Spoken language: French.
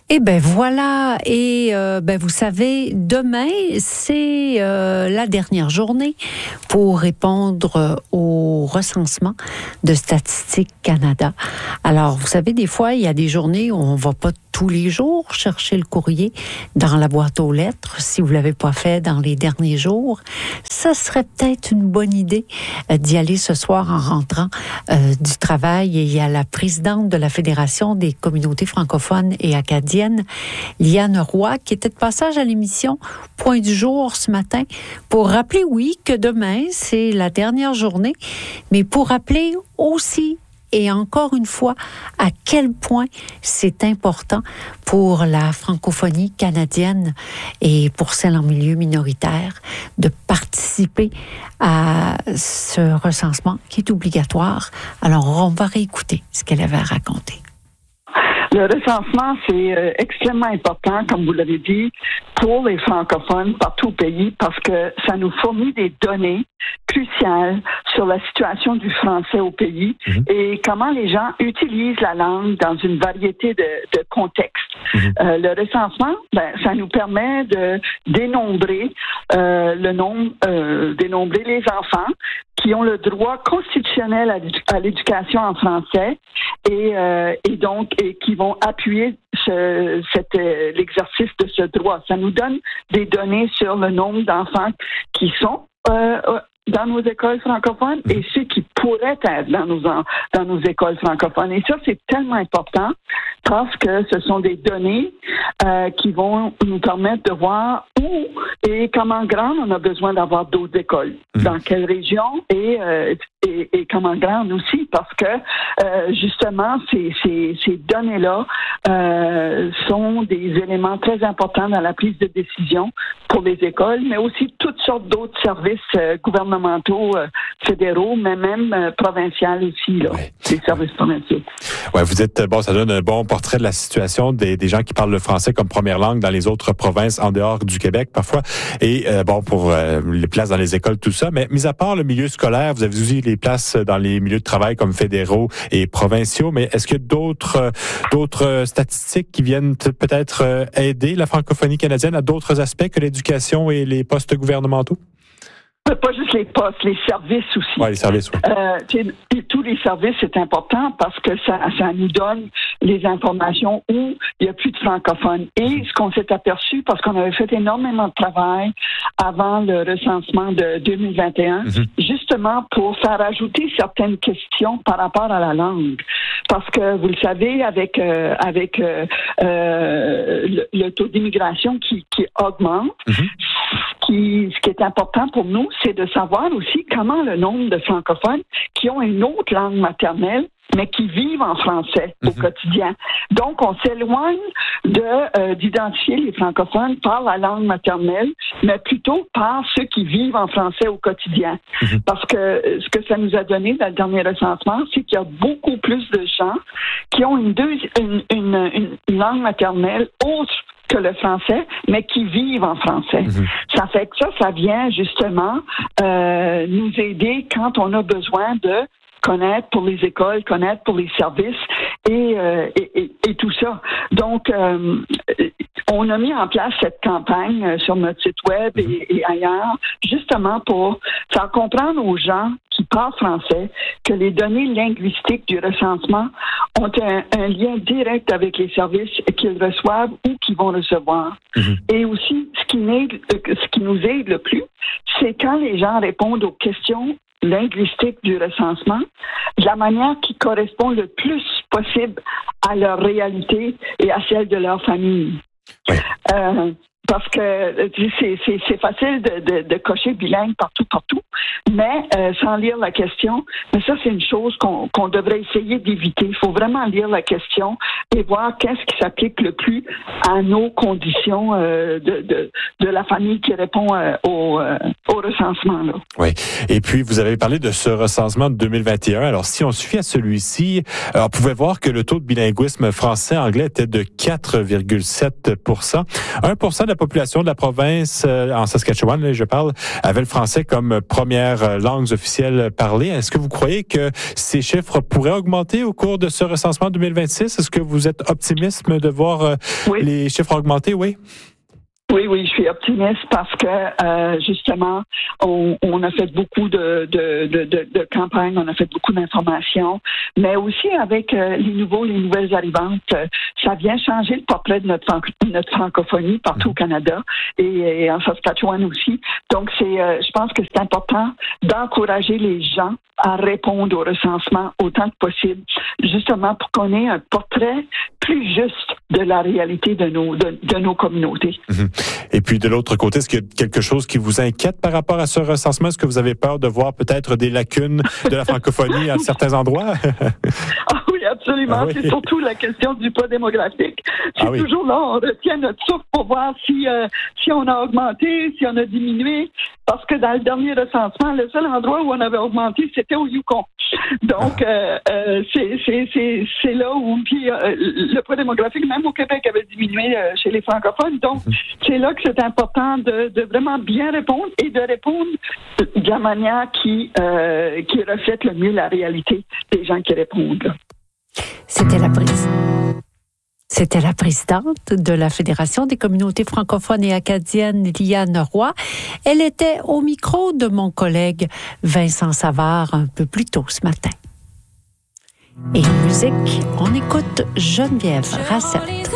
Eh ben voilà, et vous savez, demain, c'est la dernière journée pour répondre au recensement de Statistique Canada. Alors, vous savez, des fois, il y a des journées où on ne va pas tous les jours chercher le courrier dans la boîte aux lettres, si vous ne l'avez pas fait dans les derniers jours. Ça serait peut-être une bonne idée d'y aller ce soir en rentrant du travail. Et il y a la présidente de la Fédération des communautés francophones et acadiennes, Liane Roy, qui était de passage à l'émission Point du jour ce matin pour rappeler, oui, que demain, c'est la dernière journée, mais pour rappeler aussi et encore une fois, à quel point c'est important pour la francophonie canadienne et pour celle en milieu minoritaire de participer à ce recensement qui est obligatoire. Alors, on va réécouter ce qu'elle avait à raconter. Le recensement, c'est extrêmement important, comme vous l'avez dit, pour les francophones partout au pays parce que ça nous fournit des données cruciales sur la situation du français au pays et comment les gens utilisent la langue dans une variété de contextes. Le recensement, ça nous permet de dénombrer dénombrer les enfants qui ont le droit constitutionnel à l'éducation en français et donc qui vont appuyer l'exercice de ce droit. Ça nous donne des données sur le nombre d'enfants qui sont dans nos écoles francophones et ceux qui pourraient être dans nos écoles francophones. Et ça, c'est tellement important parce que ce sont des données qui vont nous permettre de voir où et comment grande on a besoin d'avoir d'autres écoles, dans quelle région et comment grande aussi, parce que justement, ces données-là sont des éléments très importants dans la prise de décision pour les écoles, mais aussi toutes sortes d'autres services gouvernementaux, fédéraux, mais même provinciaux aussi, là, des services provinciaux. Ouais, vous êtes ça donne un bon portrait de la situation des gens qui parlent le français comme première langue dans les autres provinces en dehors du Québec parfois. Et pour les places dans les écoles, tout ça. Mais mis à part le milieu scolaire, vous avez aussi les places dans les milieux de travail comme fédéraux et provinciaux. Mais est-ce qu'il y a d'autres statistiques qui viennent peut-être aider la francophonie canadienne à d'autres aspects que l'éducation et les postes gouvernementaux? Pas juste les postes, les services aussi. Oui, les services, oui. Tous les services, c'est important parce que ça nous donne les informations où il n'y a plus de francophones. Et ce qu'on s'est aperçu, parce qu'on avait fait énormément de travail avant le recensement de 2021, justement pour faire ajouter certaines questions par rapport à la langue. Parce que, vous le savez, avec le taux d'immigration qui augmente, ce qui est important pour nous, c'est de savoir aussi comment le nombre de francophones qui ont une autre langue maternelle, mais qui vivent en français au quotidien. Donc, on s'éloigne d'identifier les francophones par la langue maternelle, mais plutôt par ceux qui vivent en français au quotidien. Parce que ce que ça nous a donné dans le dernier recensement, c'est qu'il y a beaucoup plus de gens qui ont une langue maternelle autre que le français, mais qui vivent en français. Ça fait que ça vient justement nous aider quand on a besoin de connaître pour les écoles, connaître pour les services et tout ça. Donc, on a mis en place cette campagne sur notre site web et ailleurs, justement pour faire comprendre aux gens qui parlent français que les données linguistiques du recensement ont un lien direct avec les services qu'ils reçoivent ou qu'ils vont recevoir. Et aussi, ce qui nous aide le plus, c'est quand les gens répondent aux questions linguistique du recensement, de la manière qui correspond le plus possible à leur réalité et à celle de leur famille. Oui. Parce que c'est facile de cocher bilingue partout, mais sans lire la question. Mais ça, c'est une chose qu'on devrait essayer d'éviter. Il faut vraiment lire la question et voir qu'est-ce qui s'applique le plus à nos conditions de la famille qui répond au recensement. Là. Oui. Et puis, vous avez parlé de ce recensement de 2021. Alors, si on se fie à celui-ci, on pouvait voir que le taux de bilinguisme français-anglais était de 4,7 %. 1 % la population de la province, en Saskatchewan, là, je parle, avait le français comme première langue officielle parlée. Est-ce que vous croyez que ces chiffres pourraient augmenter au cours de ce recensement 2026? Est-ce que vous êtes optimiste de voir les chiffres augmenter? Oui. Oui, je suis optimiste parce que justement, on a fait beaucoup de campagnes, on a fait beaucoup d'informations, mais aussi avec les nouvelles arrivantes, ça vient changer le portrait de notre francophonie partout au Canada et en Saskatchewan aussi. Donc, je pense que c'est important d'encourager les gens à répondre au recensement autant que possible, justement pour qu'on ait un portrait plus juste de la réalité de nos communautés. Et puis, de l'autre côté, est-ce qu'il y a quelque chose qui vous inquiète par rapport à ce recensement? Est-ce que vous avez peur de voir peut-être des lacunes de la francophonie à certains endroits? Oui, absolument. Ah oui. C'est surtout la question du poids démographique. C'est toujours là, on retient notre souffle pour voir si on a augmenté, si on a diminué. Parce que dans le dernier recensement, le seul endroit où on avait augmenté, c'était au Yukon. Donc, c'est là où le poids démographique, même au Québec, avait diminué chez les francophones. Donc, c'est là que c'est important de vraiment bien répondre et de répondre de la manière qui reflète le mieux la réalité des gens qui répondent. C'était la présidente de la Fédération des communautés francophones et acadiennes, Liane Roy. Elle était au micro de mon collègue Vincent Savard un peu plus tôt ce matin. Et en musique, on écoute Geneviève Rassette.